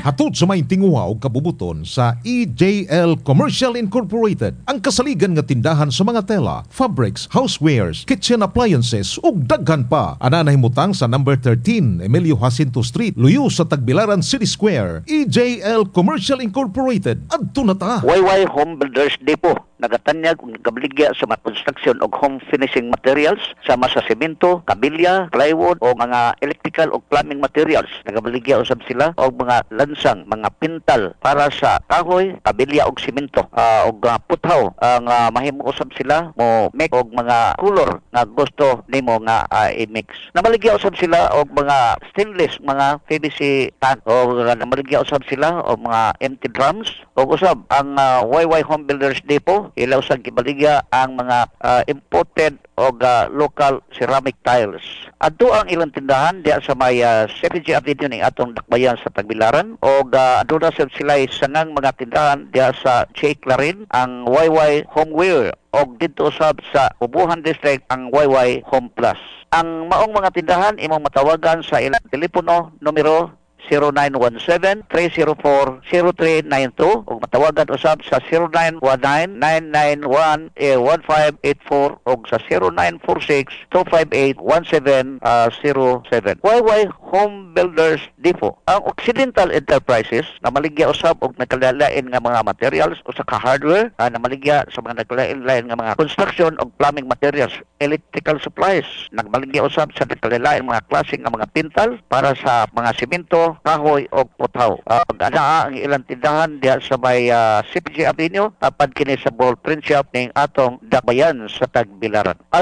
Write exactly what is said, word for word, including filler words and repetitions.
Hatod sa may tinguha o kabubuton sa E J L Commercial Incorporated, ang kasaligan nga tindahan sa mga tela, fabrics, housewares, kitchen appliances ug daghan pa. Ana nahimutang sa number thirteen Emilio Jacinto Street, Luyo sa Tagbilaran City Square. E J L Commercial Incorporated. Adto na ta. Y Y Home Builders Depot nagatanyag ug nagabligya sa mga construction og home finishing materials sama sa semento, kabilya, plywood o mga electrical o plumbing materials. Nagabaligya usab sila og mga lansang, mga pintal para sa kahoy, kabilya og semento, uh, og uh, puthaw. Ang uh, mahimo usab sila mo make og mga color nga gusto nimo nga uh, i-mix. Namaligya usab sila og mga stainless, mga P V C tan o uh, namaligya usab sila og mga empty drums og usab ang uh, Y Y Home Builders Depot ilaw sa gibaligya ang mga uh, imported o uh, local ceramic tiles. Adto ang ilang tindahan diya sa may uh, C P G Avenue ning atong dakbayan sa Tagbilaran o uh, adto na sila sangang mga tindahan diya sa J. Clarin ang Y Y Homeware o dito usab sa Ubuhan District ang Y Y Home Plus. Ang maong mga tindahan imong matawagan sa ilang telepono numero zero nine one seven, three zero four, zero three nine two o matawagan usab sa zero nine one nine, nine nine one, one five eight four o sa zero nine four six, two five eight, one seven zero seven. Y Y Home Builders Depot. Ang Occidental Enterprises na maligya usab og nagkalain nga mga materials o sa ka-hardware uh, na maligya sa mga nagkalain nga mga construction og plumbing materials, electrical supplies. Nagmaligya usab sa nagkalain mga klase nga mga pintal para sa mga semento, kahoy o puthaw. Uh, ana ang ilang tindahan diya sa may uh, C P G Avenue, apan kini sa Ball Print Shop ning atong dakbayan sa Tagbilaran.